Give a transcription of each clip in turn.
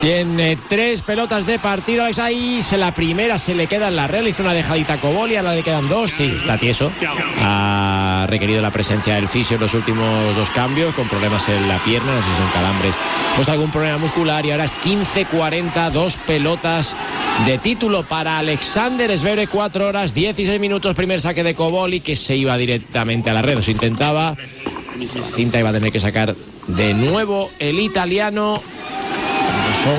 Tiene 3 pelotas de partido, Alex. Ahí la primera se le queda en la red. Hizo una dejadita a Koboli, a la le quedan 2. Sí, está tieso. Ha requerido la presencia del fisio en los últimos 2 cambios, con problemas en la pierna, no sé si son calambres, pues algún problema muscular. Y ahora es 15-40, 2 pelotas de título para Alexander Zverev. 4 horas, 16 minutos. Primer saque de Koboli, que se iba directamente a la red. O se intentaba. La cinta iba a tener que sacar de nuevo el italiano. Son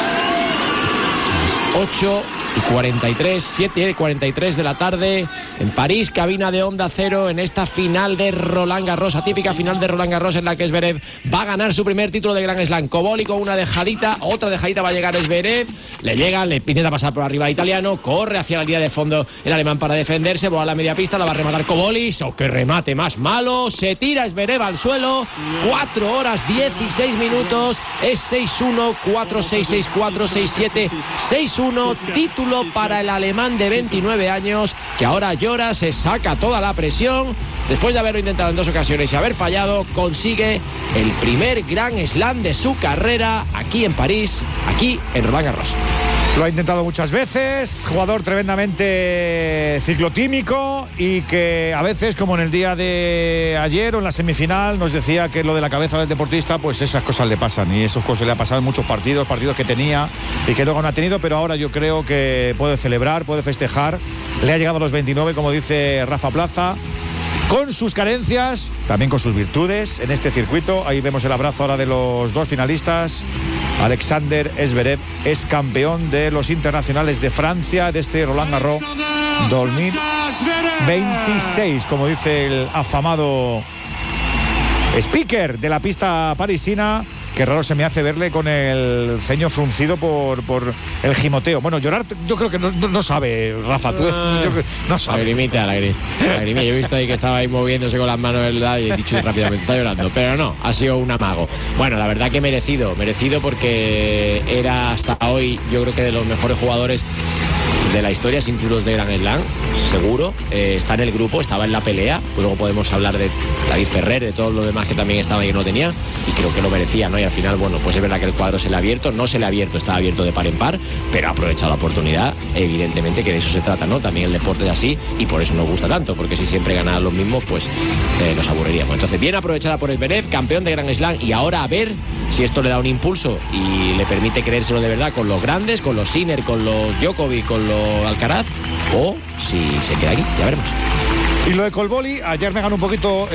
las 8:43, 7:43 de la tarde en París, cabina de Onda Cero, en esta final de Roland Garros, atípica final de Roland Garros en la que Zverev va a ganar su primer título de Grand Slam. Koboli con una dejadita, otra dejadita va a llegar Zverev, le llega, le intenta pasar por arriba al italiano, corre hacia la línea de fondo el alemán para defenderse, va a la media pista, la va a rematar Koboli, ¡qué remate más malo! Se tira Zverev al suelo, 4 horas, 16 minutos, es 6-1, 4-6, 6-4, 6-7, 6-1, título para el alemán de 29 años, que ahora llora, se saca toda la presión, después de haberlo intentado en 2 ocasiones y haber fallado, consigue el primer Grand Slam de su carrera aquí en París, aquí en Roland Garros. Lo ha intentado muchas veces, jugador tremendamente ciclotímico y que a veces, como en el día de ayer o en la semifinal, nos decía que lo de la cabeza del deportista, pues esas cosas le pasan y esas cosas le han pasado en muchos partidos que tenía y que luego no ha tenido, pero ahora yo creo que puede celebrar, puede festejar, le ha llegado a los 29, como dice Rafa Plaza, con sus carencias, también con sus virtudes en este circuito. Ahí vemos el abrazo ahora de los 2 finalistas. Alexander Zverev es campeón de los internacionales de Francia, de este Roland Garros 2026, como dice el afamado speaker de la pista parisina. Qué raro se me hace verle con el ceño fruncido por el gimoteo. Bueno, llorar yo creo que no sabe, Rafa. No sabe. Lagrimita. Yo he visto ahí que estaba ahí moviéndose con las manos y he dicho rápidamente, está llorando. Pero no, ha sido un amago. Bueno, la verdad que merecido porque era hasta hoy, yo creo que de los mejores jugadores de la historia sin títulos de Grand Slam, seguro. Está en el grupo, estaba en la pelea. Luego podemos hablar de David Ferrer, de todo lo demás que también estaba y que no tenía, y creo que lo merecía, ¿no? Y al final, bueno, pues es verdad que el cuadro se le ha abierto, no se le ha abierto, estaba abierto de par en par, pero ha aprovechado la oportunidad, evidentemente, que de eso se trata, ¿no? También el deporte es así y por eso nos gusta tanto, porque si siempre ganan los mismos, pues nos aburriríamos. Entonces, bien aprovechada por Zverev, campeón de Grand Slam, y ahora a ver si esto le da un impulso y le permite creérselo de verdad con los grandes, con los Sinner, con los Djokovic, con los Alcaraz, o si se queda aquí, ya veremos. Y lo de Koboli, ayer me ganó un poquito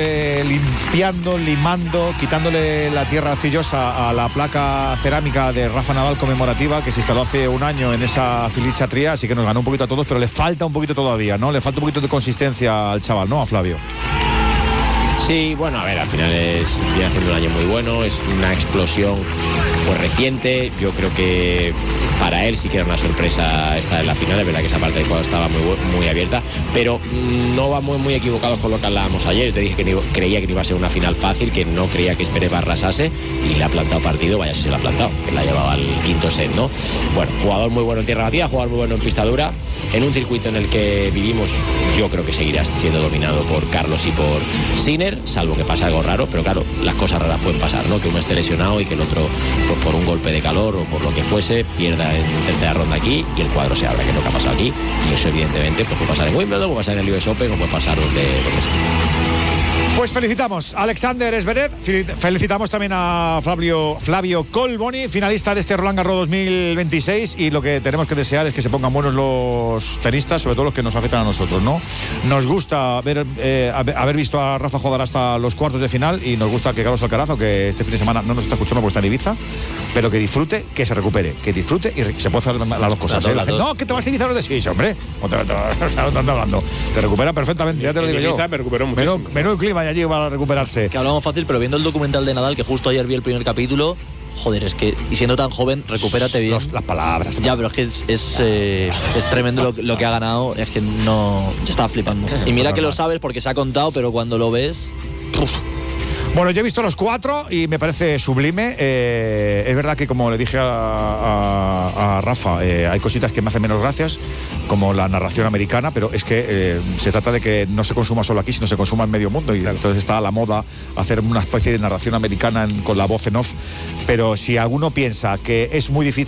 limando, quitándole la tierra arcillosa a la placa cerámica de Rafa Nadal conmemorativa que se instaló hace un año en esa filichatría, así que nos ganó un poquito a todos, pero le falta un poquito todavía, ¿no? Le falta un poquito de consistencia al chaval, ¿no? A Flavio. Sí, bueno, a ver, al final viene haciendo un año muy bueno, es una explosión pues reciente. Yo creo que para él sí que era una sorpresa estar en la final. Es verdad que esa parte del cuadro estaba muy abierta, pero no vamos muy equivocados con lo que hablábamos ayer. Yo te dije que creía que no iba a ser una final fácil, que no creía que Zverev arrasase, y le ha plantado partido, vaya si se lo ha plantado, que la llevaba al quinto set, ¿no? Bueno, jugador muy bueno en tierra batida, jugador muy bueno en pista dura, en un circuito en el que vivimos. Yo creo que seguirá siendo dominado por Carlos y por Sinner, salvo que pase algo raro, pero claro, las cosas raras pueden pasar, ¿no? Que uno esté lesionado y que el otro, pues por un golpe de calor o por lo que fuese, pierda en tercera ronda aquí y el cuadro se abra, que es lo que ha pasado aquí. Y eso evidentemente pues puede pasar en Wimbledon, puede pasar en el US Open o puede pasar donde sea. Pues felicitamos a Alexander Zverev, felicitamos también a Flavio Colboni, finalista de este Roland Garros 2026, y lo que tenemos que desear es que se pongan buenos los tenistas, sobre todo los que nos afectan a nosotros, ¿no? Nos gusta haber visto a Rafa jugar hasta los cuartos de final, y nos gusta que Carlos Alcaraz, que este fin de semana no nos está escuchando porque está en Ibiza, pero que disfrute, que se recupere, que disfrute y se puede hacer las dos cosas. No, que te vas a Ibiza, no te sí, hombre, no te hablando. Te recupera perfectamente, ya te lo digo yo. Me recuperó muchísimo. Menú clima allí para recuperarse. Que hablamos fácil, pero viendo el documental de Nadal, que justo ayer vi el primer capítulo, joder, es que, y siendo tan joven, recupérate bien. Las palabras. Ya, pero es que es tremendo lo que ha ganado, es que no, yo estaba flipando. Y mira que lo sabes porque se ha contado, pero cuando lo ves... Bueno, yo he visto los 4 y me parece sublime. Es verdad que, como le dije a Rafa, hay cositas que me hacen menos gracias, como la narración americana, pero es que se trata de que no se consuma solo aquí, sino se consuma en medio mundo, y entonces está a la moda hacer una especie de narración americana con la voz en off. Pero si alguno piensa que es muy difícil